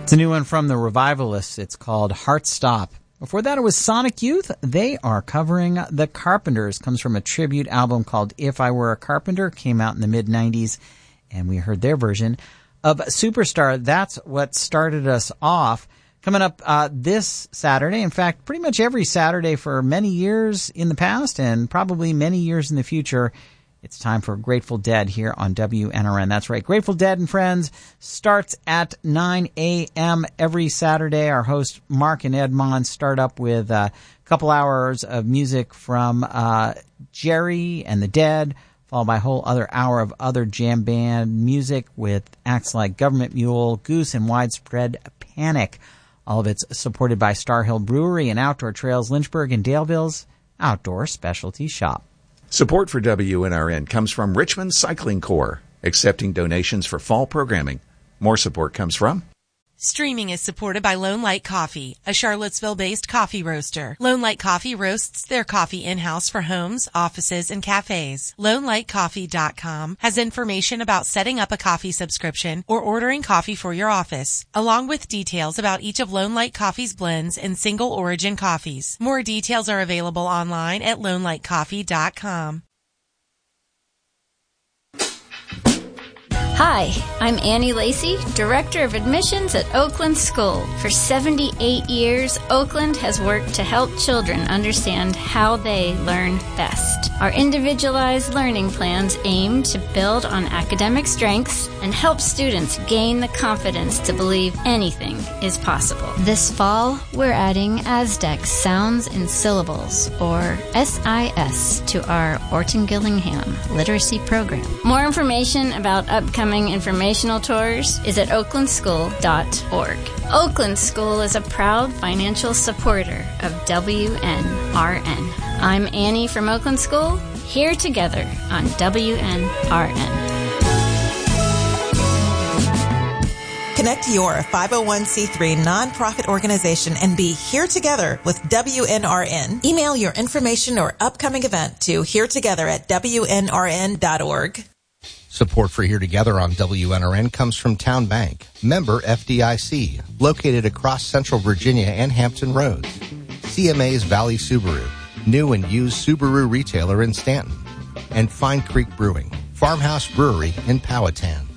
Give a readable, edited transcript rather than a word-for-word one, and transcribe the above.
It's a new one from the Revivalists. It's called Heart Stop. Before that, it was Sonic Youth. They are covering The Carpenters. Comes from a tribute album called If I Were a Carpenter. Came out in the mid-'90s, and we heard their version of Superstar. That's what started us off. Coming up this Saturday, in fact, pretty much every Saturday for many years in the past and probably many years in the future, it's time for Grateful Dead here on WNRN. That's right. Grateful Dead and Friends starts at 9 a.m. every Saturday. Our hosts, Mark and Edmond, start up with a couple hours of music from Jerry and the Dead, followed by a whole other hour of other jam band music with acts like Government Mule, Goose, and Widespread Panic. All of it's supported by Star Hill Brewery and Outdoor Trails Lynchburg and Daleville's outdoor specialty shop. Support for WNRN comes from Richmond Cycling Corps, accepting donations for fall programming. More support comes from... Streaming is supported by Lone Light Coffee, a Charlottesville-based coffee roaster. Lone Light Coffee roasts their coffee in-house for homes, offices, and cafes. LoneLightCoffee.com has information about setting up a coffee subscription or ordering coffee for your office, along with details about each of Lone Light Coffee's blends and single origin coffees. More details are available online at LoneLightCoffee.com. Hi, I'm Annie Lacey, Director of Admissions at Oakland School. For 78 years, Oakland has worked to help children understand how they learn best. Our individualized learning plans aim to build on academic strengths and help students gain the confidence to believe anything is possible. This fall, we're adding Aztec Sounds and Syllables, or SIS, to our Orton Gillingham Literacy Program. More information about upcoming informational tours is at oaklandschool.org. Oakland School is a proud financial supporter of WNRN. I'm Annie from Oakland School, here together on WNRN. Connect your 501c3 nonprofit organization and be here together with WNRN. Email your information or upcoming event to heretogether@WNRN.org. Support for Here Together on WNRN comes from Town Bank, member FDIC, located across Central Virginia and Hampton Roads. CMA's Valley Subaru, new and used Subaru retailer in Stanton. And Fine Creek Brewing, Farmhouse Brewery in Powhatan.